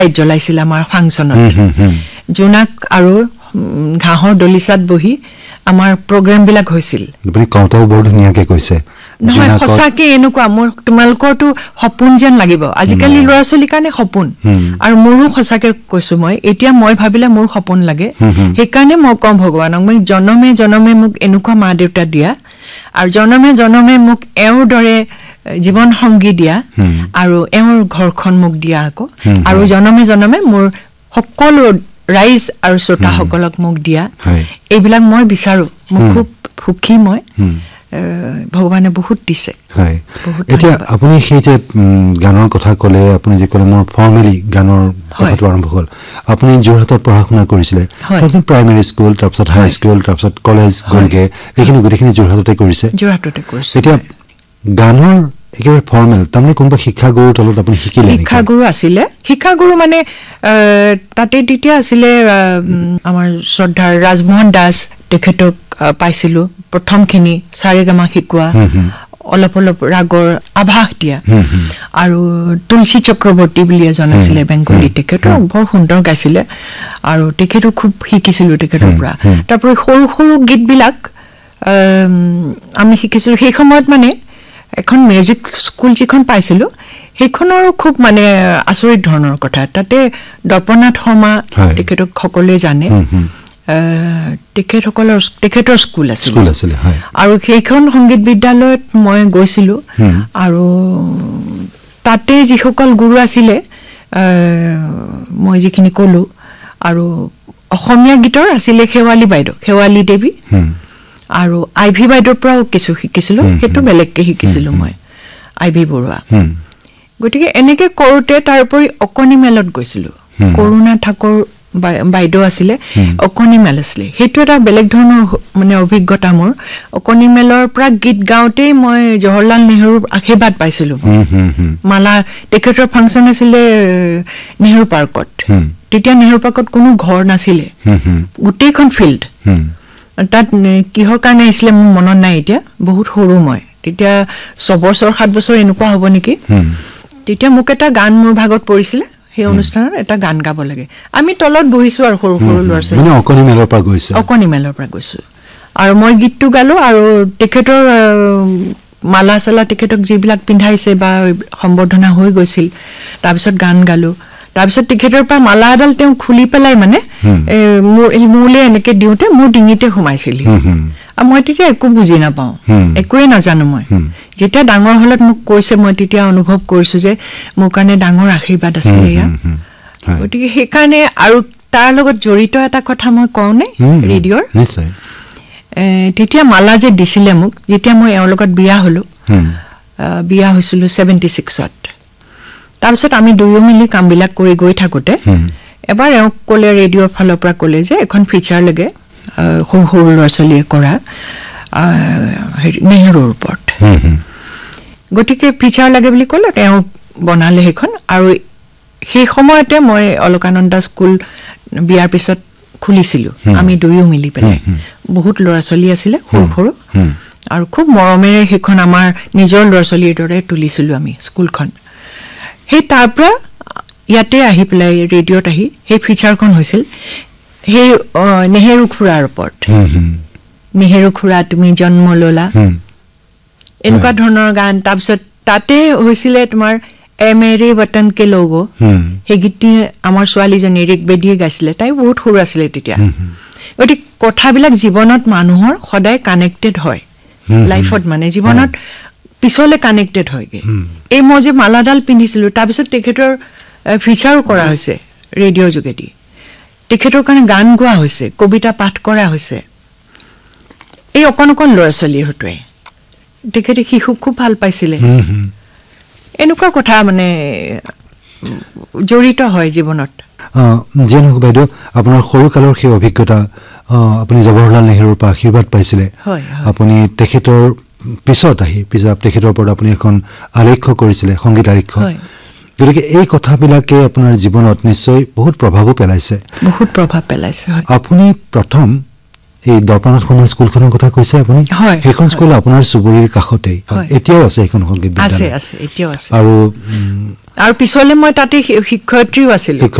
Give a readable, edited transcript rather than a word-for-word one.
জ্বলাইছিল আমাৰ ফাংচনত জোনাক আৰু ঘাঁহৰ দলিচাত বহি আমাৰ প্ৰগ্ৰাম বিলাক হৈছিল আপুনি কওঁতেও বৰ ধুনীয়াকে কৈছে নহয় সঁচাকে এনেকুৱা মোৰ তোমালোকৰটো সপোন যেন লাগিব আজিকালি ল'ৰা ছোৱালীৰ কাৰণে সপোন আৰু মোৰো সঁচাকে কৈছো মই এতিয়া মই ভাবিলে মোৰ সপোন লাগে সেইকাৰণে মই কম ভগৱানক মই জনমে জনমে মোক এনেকুৱা মা দেউতা দিয়া আৰু জনমে জনমে মোক এওঁৰ দৰে জীৱন সংগী দিয়া আৰু এওঁৰ ঘৰখন মোক দিয়া আকৌ আৰু জনমে জনমে মোৰ সকলো ৰাইজ আৰু শ্ৰোতাসকলক মোক দিয়া এইবিলাক মই বিচাৰো মই খুব সুখী মই ভগৱানে বহুত দিছে হয় এতিয়া আপুনি সেই যে গানৰ কথা ক'লে আপুনি যে ক'লে মোৰ ফৰ্মেলি গানৰ কথাটো আৰম্ভ হ'ল আপুনি যোৰহাটত পঢ়া শুনা কৰিছিলে প্ৰথম প্ৰাইমেৰী স্কুল তাৰপিছত হাই স্কুল তাৰপিছত কলেজ গলগে এইখিনি গোটেইখিনি যোৰহাটতে কৰিছে এতিয়া গানৰ একেবাৰে ফৰ্মেল তাৰমানে কোনোবা শিক্ষাগুৰুৰ তলত আপুনি শিকিলে শিক্ষাগুৰু আছিলে শিক্ষাগুৰু মানে তাতে তেতিয়া আছিলে আমাৰ শ্ৰদ্ধাৰ ৰাজমোহন দাস তেখেতক পাইছিলো প্ৰথমখিনি সাৰেগামা শিকোৱা অলপ অলপ ৰাগৰ আভাস দিয়া আৰু তুলসী চক্ৰৱৰ্তী বুলি এজন আছিলে বেংগলী তেখেত বৰ সুন্দৰ গাইছিলে আৰু তেখেতো খুব শিকিছিলো তেখেতৰ পৰা তাৰপৰা সৰু সৰু গীতবিলাক আমি শিকিছিলো সেই সময়ত মানে এখন মিউজিক স্কুল যিখন পাইছিলো সেইখনৰ খুব মানে আচৰিত ধৰণৰ কথা তাতে দৰ্পনাথ শৰ্মা তেখেতক সকলোৱে জানে তেখেতৰ স্কুল আছিলে আৰু সেইখন সংগীত বিদ্যালয়ত মই গৈছিলো আৰু তাতে যিসকল গুৰু আছিলে মই যিখিনি কলো আৰু অসমীয়া গীতৰ আছিলে শেৱালী দেৱী আৰু আইভি বাইদেউৰ পৰাও কিছু শিকিছিলো সেইটো বেলেগকে শিকিছিলো মই আইভি বৰুৱা গতিকে এনেকে কৰোতে তাৰোপৰি অকণি মেলত গৈছিলো কৰুণা ঠাকুৰ বাইদেউ আছিলে অকণি মেল আছিলে সেইটো এটা বেলেগ ধৰণৰ মানে অভিজ্ঞতা মোৰ অকণি মেলৰ পৰা গীত গাওঁতেই মই জৱাহৰলাল নেহৰুৰ আশীৰ্বাদ পাইছিলো মালা তেখেতৰ ফাংচন আছিলে নেহৰু পাৰ্কত তেতিয়া নেহৰু পাৰ্কত কোনো ঘৰ নাছিলে গোটেইখন ফিল্ড তাত কিহৰ কাৰণে আহিছিলে মোৰ মনত নাই এতিয়া বহুত সৰু মই তেতিয়া 6 বছৰ 7 বছৰ এনেকুৱা হ'ব নেকি তেতিয়া মোক এটা গান মোৰ ভাগত পৰিছিলে সেই অনুষ্ঠানত এটা গান গাব লাগে আমি তলত বহিছো আৰু সৰু সৰু ল'ৰা ছোৱালী মানে অকণি মেলৰ পৰা গৈছো আৰু মই গীতটো গালো আৰু তেখেতৰ মালা চালা তেখেতক যিবিলাক পিন্ধাইছে বা সম্বৰ্ধনা হৈ গৈছিল তাৰপিছত গান গালো তাৰপিছত তেখেতৰ পৰা মালা এডাল তেওঁ খুলি পেলাই মানে মোলে এনেকে দিওঁতে মোৰ ডিঙিতে সোমাইছিল আৰু মই তেতিয়া একো বুজি নাপাওঁ একোৱে নাজানো মই যেতিয়া ডাঙৰ হলত মোক কৈছে মই তেতিয়া অনুভৱ কৰিছো যে মোৰ কাৰণে ডাঙৰ আশীৰ্বাদ আছিলে এয়া গতিকে সেইকাৰণে আৰু তাৰ লগত জড়িত এটা কথা মই কওঁনে ৰেডিঅ'ৰ নিশ্চয় তেতিয়া মালা যে দিছিলে মোক যেতিয়া মই এওঁৰ লগত বিয়া হৈছিলো 76ত তাৰপিছত আমি দুয়ো মিলি কামবিলাক কৰি গৈ থাকোতে এবাৰ এওঁক ক'লে ৰেডিঅ'ৰ ফালৰ পৰা ক'লে যে এখন ফিচাৰ লাগে সৰু সৰু ল'ৰা ছোৱালীয়ে কৰা নেহৰুৰ ওপৰত গতিকে ফিচাৰ লাগে বুলি ক'লে তেওঁ বনালে সেইখন আৰু সেই সময়তে মই অলকানন্দা স্কুল বিয়াৰ পিছত খুলিছিলো আমি দুয়ো মিলি পেলাই বহুত ল'ৰা ছোৱালী আছিলে সৰু সৰু আৰু খুব মৰমেৰে সেইখন আমাৰ নিজৰ ল'ৰা ছোৱালীৰ দৰে তুলিছিলো আমি স্কুলখন সেই তাৰ পৰা ইয়াতে আহি পেলাই ৰেডিঅ'ত আহি সেই ফিচাৰখন হৈছিল সেই নেহেৰু খুৰাৰ ওপৰত নেহেৰু খুৰা তুমি জন্ম ললা এনেকুৱা ধৰণৰ গান তাৰপিছত তাতে হৈছিলে তোমাৰ এ মেৰে বতন কে লোগো সেই গীতটি আমাৰ ছোৱালীজনী ৰিক বেদীয়ে গাইছিলে তাই বহুত সৰু আছিলে তেতিয়া গতিকে কথাবিলাক জীৱনত মানুহৰ সদায় কানেক্টেড হয় লাইফত মানে জীৱনত পিছলে কানেক্টেড হয়গে এই মই যে মালাডাল পিন্ধিছিলো তাৰপিছত তেখেতৰ ফিচাৰো কৰা হৈছে ৰেডিঅ'ৰ যোগেদি তেখেতৰ কাৰণে গান গোৱা হৈছে কবিতা পাঠ কৰা হৈছে এই অকণ ল'ৰা ছোৱালীৰ হতুৱাই তেখেতে শিশুক খুব ভাল পাইছিলে এনেকুৱা কথা মানে জড়িত হয় জীৱনত যেন হওক বাইদেউ আপোনাৰ সৰুকালৰ সেই অভিজ্ঞতা আপুনি জৱাহৰলাল নেহৰুৰ পৰা আশীৰ্বাদ পাইছিলে আপুনি তেখেতৰ পিছত তেখেতৰ ওপৰত আপুনি এখন আলেখ্য কৰিছিলে সংগীত আলেখ্য গতিকে এই কথাবিলাকে আপোনাৰ জীৱনত নিশ্চয় বহুত প্ৰভাৱো পেলাইছে আপুনি প্ৰথম এই দৰ্পনাথ শৰ্মা স্কুলখনৰ কথা কৈছে আপুনি সেইখন স্কুল আপোনাৰ চুবুৰীৰ কাষতেই এতিয়াও আছে সেইখন সংগীত বিদ্যালয় আছে এতিয়াও আছে আৰু আৰু পিছলে মই তাতে শিক্ষয়িত্ৰীও আছিলোঁ